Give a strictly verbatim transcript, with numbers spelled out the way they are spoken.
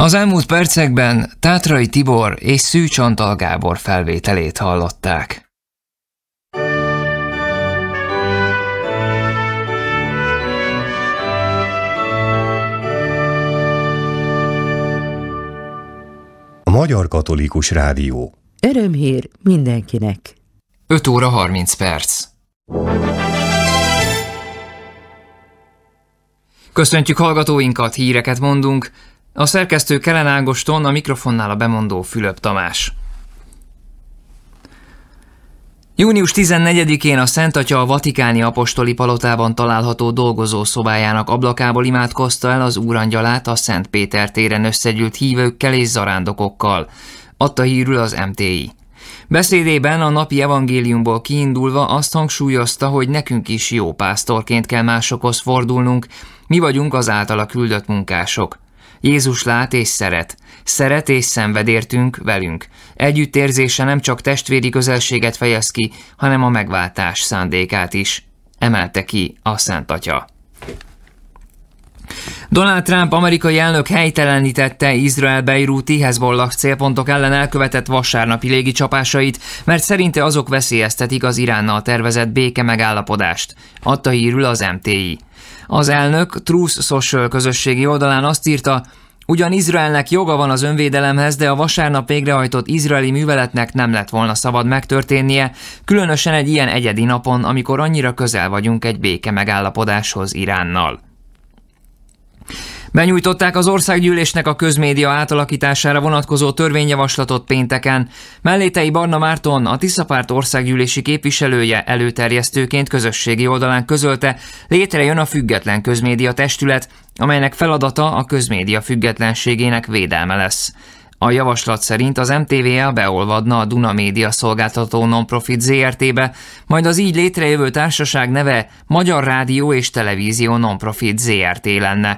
Az elmúlt percekben Tátrai Tibor és Szűcs Antal Gábor felvételét hallották. A Magyar Katolikus Rádió. Örömhír mindenkinek. öt óra harminc perc. Köszöntjük hallgatóinkat, híreket mondunk. A szerkesztő Kelen Ágoston, a mikrofonnál a bemondó Fülöp Tamás. június tizennegyedikén a Szent Atya a vatikáni apostoli palotában található dolgozószobájának ablakából imádkozta el az Úrangyalát a Szent Péter téren összegyűlt hívőkkel és zarándokokkal, adta hírül az em té i. Beszédében a napi evangéliumból kiindulva azt hangsúlyozta, hogy nekünk is jó pásztorként kell másokhoz fordulnunk, mi vagyunk az általa küldött munkások. Jézus lát és szeret. Szeret és szenved értünk velünk. Együttérzése nem csak testvéri közelséget fejez ki, hanem a megváltás szándékát is, emelte ki a Szent Atya. Donald Trump amerikai elnök helytelenítette Izrael bejrúti Hezbollah célpontok ellen elkövetett vasárnapi légicsapásait, mert szerinte azok veszélyeztetik az Iránnal tervezett béke megállapodást, adta hírül az em té i. Az elnök Truth Social közösségi oldalán azt írta, ugyan Izraelnek joga van az önvédelemhez, de a vasárnap végrehajtott izraeli műveletnek nem lett volna szabad megtörténnie, különösen egy ilyen egyedi napon, amikor annyira közel vagyunk egy béke megállapodáshoz Iránnal. Benyújtották az országgyűlésnek a közmédia átalakítására vonatkozó törvényjavaslatot pénteken. Mellétei Barna Márton, a Tiszapárt országgyűlési képviselője előterjesztőként közösségi oldalán közölte, létrejön a független közmédia testület, amelynek feladata a közmédia függetlenségének védelme lesz. A javaslat szerint az em té vé á beolvadna a Duna Média szolgáltató non-profit zé er té-be, majd az így létrejövő társaság neve Magyar Rádió és Televízió non-profit zé er té lenne.